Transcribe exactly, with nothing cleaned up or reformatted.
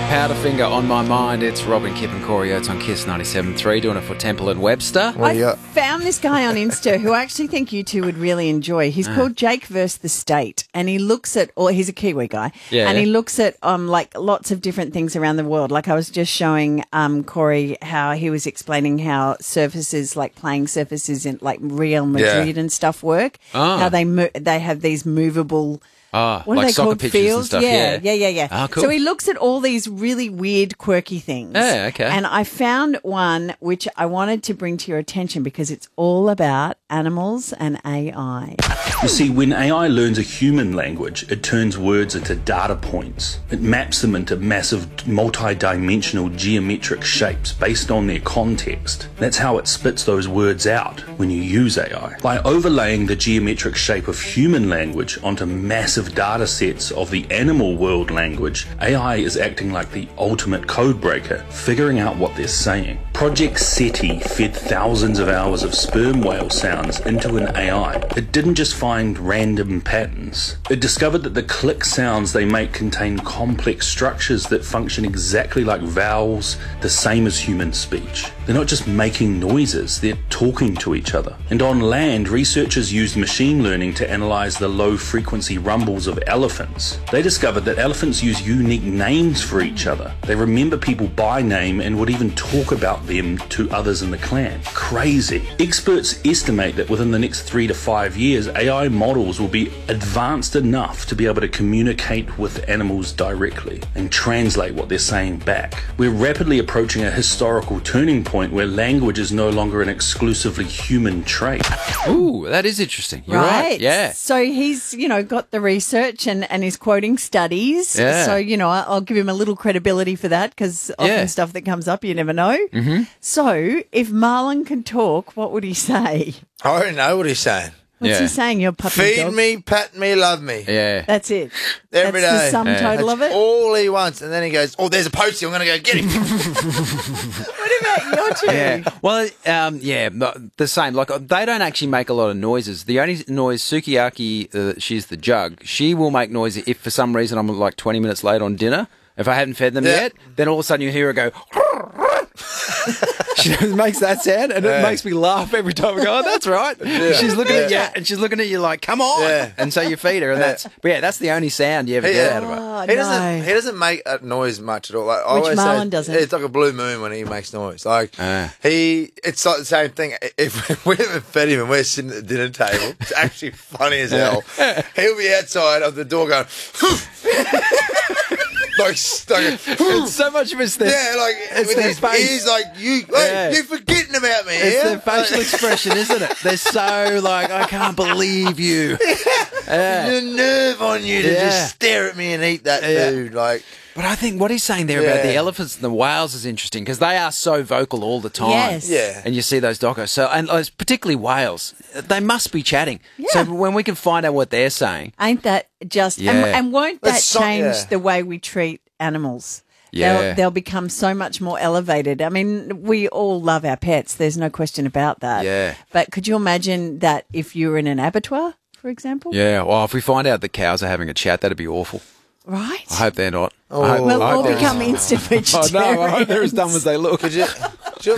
Powderfinger on my mind. It's Robin, Kip and Corey Oates on Kiss ninety-seven point three, doing it for Temple and Webster. What I do you got? found this guy on Insta who I actually think you two would really enjoy. He's called Jake versus the State, and he looks at, or he's a Kiwi guy, Yeah. and he looks at um like lots of different things around the world. Like I was just showing um Corey how he was explaining how surfaces, like playing surfaces in like Real Madrid Yeah. and stuff work. Oh. How they mo- they have these movable. Ah, What are like they soccer called? pitches and Fields? stuff, Yeah, yeah. yeah, yeah, yeah. Ah, cool. So he looks at all these really weird, quirky things. Yeah, okay. And I found one which I wanted to bring to your attention because it's all about animals and A I. You see, when A I learns a human language, it turns words into data points. It maps them into massive multi-dimensional geometric shapes based on their context. That's how it spits those words out when you use A I. By overlaying the geometric shape of human language onto massive data sets of the animal world language, A I is acting like the ultimate code breaker, figuring out what they're saying. Project SETI fed thousands of hours of sperm whale sounds into an A I. It didn't just find random patterns. It discovered that the click sounds they make contain complex structures that function exactly like vowels, the same as human speech. They're not just making noises, they're talking to each other. And on land, researchers used machine learning to analyze the low-frequency rumbles of elephants. They discovered that elephants use unique names for each other. They remember people by name and would even talk about them to others in the clan. Crazy. Experts estimate that within the next three to five years, A I models will be advanced enough to be able to communicate with animals directly and translate what they're saying back. We're rapidly approaching a historical turning point where language is no longer an exclusively human trait. Ooh, that is interesting. You're right. Yeah. So he's, you know, got the research and, and he's quoting studies. Yeah. So, you know, I'll give him a little credibility for that because often Yeah. stuff that comes up, you never know. Mm-hmm. So if Marlon could talk, what would he say? I don't know what he's saying. What's Yeah. he saying, your puppy Feed dog? me, pat me, love me. Yeah. That's it. Every That's day. the sum Yeah. total That's of it. all he wants. And then he goes, oh, there's a postie. I'm going to go get him. What about your two? Yeah. Well, um, yeah, no, the same. Like, they don't actually make a lot of noises. The only noise, Sukiyaki, uh, she's the jug, she will make noise if for some reason I'm like twenty minutes late on dinner. If I hadn't fed them Yeah. yet, then all of a sudden you hear her go, she makes that sound, and Yeah. it makes me laugh every time. I go, oh, that's right. She's looking at you, and she's looking at you like, come on. Yeah. And so you feed her, and that's, but yeah, that's the only sound you ever get out of her. Oh, He doesn't. no. He doesn't make a noise much at all. Like, I Which always Marlon say, doesn't. It's like a blue moon when he makes noise. Like Ah. he, it's like the same thing. If we haven't fed him and we're sitting at the dinner table, it's actually funny as hell. He'll be outside of the door going, like, like It's so much of it's their, yeah, like it's with their his face. ears, like you, hey, Yeah. you're forgetting about me. It's yeah? their facial expression, isn't it? They're so like, I can't believe you. Yeah. The nerve on you to Yeah. just stare at me and eat that Yeah. food, like. But I think what he's saying there about Yeah. the elephants and the whales is interesting because they are so vocal all the time. Yes. Yeah. And you see those docos. So, and uh, particularly whales, they must be chatting. So Yeah. when we can find out what they're saying. Ain't that just, Yeah. and, and won't that That's so- change yeah. the way we treat animals? Yeah. They'll, they'll become so much more elevated. I mean, we all love our pets. There's no question about that. Yeah. But could you imagine that if you were in an abattoir, for example? Yeah. Well, if we find out that cows are having a chat, that'd be awful. Right? I hope they're not. Oh. I hope, We'll I hope all they're- become instant Oh, no, I hope they're as vegetarians. dumb as they look. Could you,